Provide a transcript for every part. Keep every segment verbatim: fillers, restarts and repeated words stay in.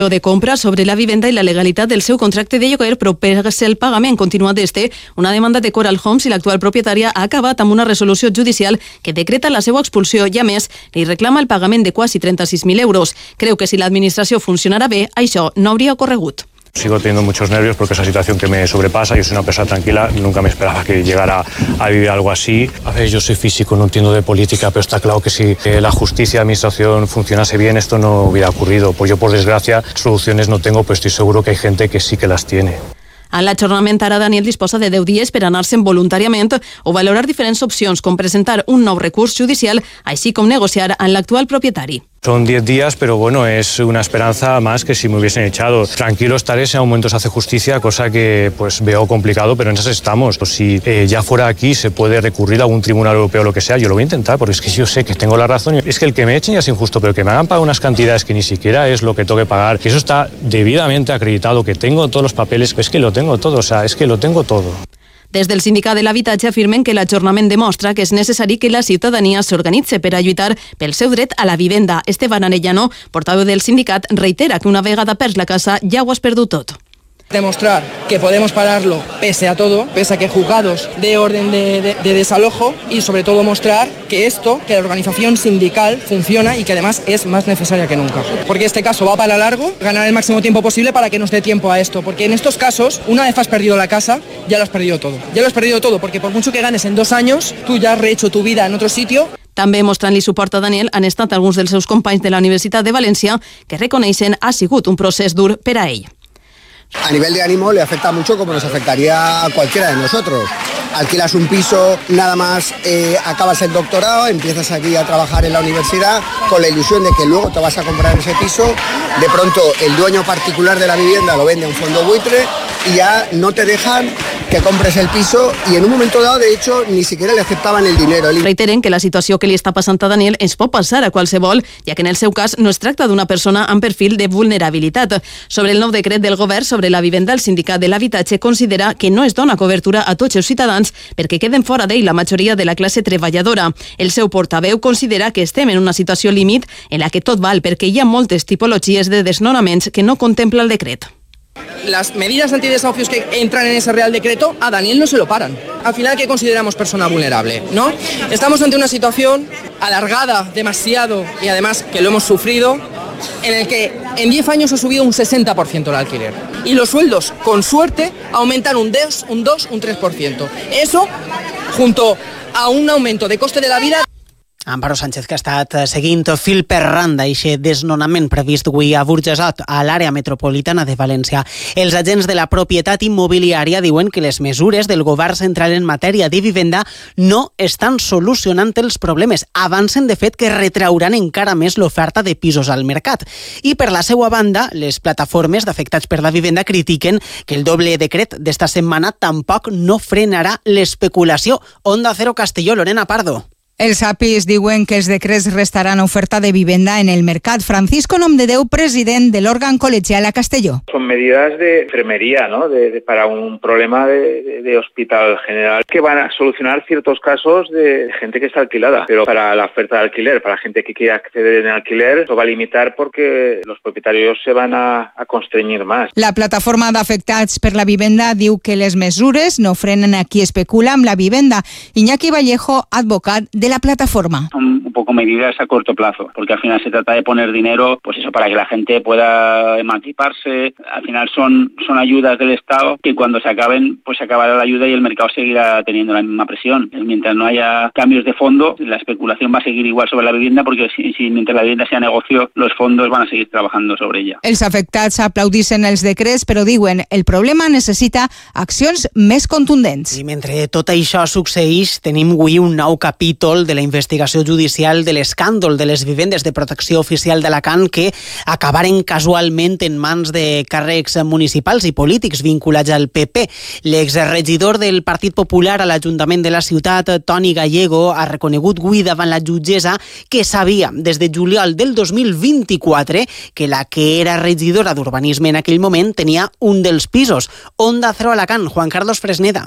de compra sobre la vivenda i la legalitat del seu contracte de lloguer, però per ser el pagament continuat d'este, una demanda de Coral Homes i l'actual propietària ha acabat amb una resolució judicial que decreta la seva expulsió i, a més, li reclama el pagament de quasi trenta-sis mil euros. Creu que si l'administració funcionarà bé, això no hauria ocorregut. Sigo teniendo muchos nervios porque es una situación que me sobrepasa. Yo soy una persona tranquila, nunca me esperaba que llegara a vivir algo así. A ver, yo soy físico, no entiendo de política, pero está claro que si eh, la justicia y la administración funcionase bien, esto no hubiera ocurrido. Pues yo, por desgracia, soluciones no tengo, pero estoy seguro que hay gente que sí que las tiene. En l'ajornament, ara Daniel disposa de deu dies per anar-se'n voluntàriament o valorar diferents opcions, com presentar un nou recurs judicial, així com negociar amb l'actual propietari. Son diez días, pero bueno, es una esperanza más que si me hubiesen echado. Tranquilo estaré si a un momento se hace justicia, cosa que pues veo complicado, pero en esas estamos. Si eh, ya fuera aquí se puede recurrir a algún tribunal europeo o lo que sea, yo lo voy a intentar, porque es que yo sé que tengo la razón. Es que el que me echen ya es injusto, pero que me hagan pagar unas cantidades que ni siquiera es lo que tengo que pagar, que eso está debidamente acreditado, que tengo todos los papeles, es que lo tengo todo, o sea, es que lo tengo todo. Des del sindicat de l'habitatge afirmen que l'ajornament demostra que és necessari que la ciutadania s'organitze per a lluitar pel seu dret a la vivenda. Esteban Arellano, portaveu del sindicat, reitera que una vegada perds la casa ja ho has perdut tot. Demostrar que podemos pararlo pese a todo, pese a que juzgados de orden de, de, de desalojo, y sobre todo mostrar que esto, que la organización sindical funciona y que además es más necesaria que nunca. Porque este caso va para largo, ganar el máximo tiempo posible para que nos dé tiempo a esto. Porque en estos casos, una vez has perdido la casa, ya lo has perdido todo. Ya lo has perdido todo, porque por mucho que ganes en dos años, tú ya has rehecho tu vida en otro sitio. També mostrant-li suport a Daniel han estat alguns dels seus companys de la Universitat de València que reconeixen ha sigut un procés dur per a ell. A nivel de ánimo le afecta mucho como nos afectaría a cualquiera de nosotros. Alquilas un piso, nada más eh, acabas el doctorado, empiezas aquí a trabajar en la universidad con la ilusión de que luego te vas a comprar ese piso. De pronto el dueño particular de la vivienda lo vende a un fondo buitre y ya no te dejan que compres el piso y en un momento dado, de hecho, ni siquiera le aceptaban el dinero. Reiteren que la situació que li està passant a Daniel ens pot passar a qualsevol, ja que en el seu cas no es tracta d'una persona amb perfil de vulnerabilitat. Sobre el nou decret del govern sobre la vivenda, el sindicat de l'habitatge considera que no es dona cobertura a tots els ciutadans perquè queden fora d'ell la majoria de la classe treballadora. El seu portaveu considera que estem en una situació límit en la que tot val perquè hi ha moltes tipologies de desnonaments que no contempla el decret. Las medidas antidesahucios que entran en ese Real Decreto, a Daniel no se lo paran. Al final, ¿qué consideramos persona vulnerable? ¿No? Estamos ante una situación alargada demasiado y además que lo hemos sufrido, en el que en diez años ha subido un sesenta por ciento el alquiler. Y los sueldos, con suerte, aumentan un dos, un dos, un tres por ciento. Eso, junto a un aumento de coste de la vida... Amparo Sánchez, que ha estat seguint fil per randa eixe desnonament previst avui a Burjassot, a l'àrea metropolitana de València. Els agents de la propietat immobiliària diuen que les mesures del govern central en matèria de vivenda no estan solucionant els problemes. Avancen, de fet, que retrauran encara més l'oferta de pisos al mercat. I, per la seva banda, les plataformes d'afectats per la vivenda critiquen que el doble decret d'esta setmana tampoc no frenarà l'especulació. Onda Cero Castelló, Lorena Pardo. Els A P Is diuen que els decrets restaran oferta de vivenda en el mercat. Francisco Nomdedeu, president de l'òrgan col·legial a Castelló. Son medidas de enfermería, ¿no? De, de, para un problema de, de, de hospital general que van a solucionar ciertos casos de gente que está alquilada. Pero para la oferta de alquiler, para gente que quiere acceder en alquiler, eso va a limitar porque los propietarios se van a, a constreñir más. La plataforma d'afectats per la vivenda diu que les mesures no frenen a qui especula amb la vivenda. Iñaki Vallejo, advocat de la plataforma. Son un poco medidas a corto plazo, porque al final se trata de poner dinero, pues eso, para que la gente pueda emanciparse. Al final son, son ayudas del Estado que cuando se acaben, pues se acabará la ayuda y el mercado seguirá teniendo la misma presión. Mientras no haya cambios de fondo, la especulación va a seguir igual sobre la vivienda, porque si, si mientras la vivienda sea negocio, los fondos van a seguir trabajando sobre ella. Els afectats aplaudissin els decrets, però diuen el problema necessita accions més contundents. I mentre tot això succeeix, tenim avui un nou capítol de la investigació judicial de l'escàndol de les vivendes de protecció oficial d'Alacant que acabaren casualment en mans de càrrecs municipals i polítics vinculats al P P. L'exregidor del Partit Popular a l'Ajuntament de la ciutat, Toni Gallego, ha reconegut avui davant la jutgessa que sabia des de juliol del dos mil vint-i-quatre que la que era regidora d'Urbanisme en aquell moment tenia un dels pisos. Onda Cero Alacant, Juan Carlos Fresneda.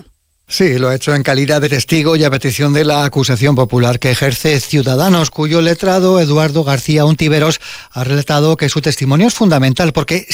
Sí, lo ha hecho en calidad de testigo y a petición de la acusación popular que ejerce Ciudadanos, cuyo letrado Eduardo García Ontiveros ha relatado que su testimonio es fundamental porque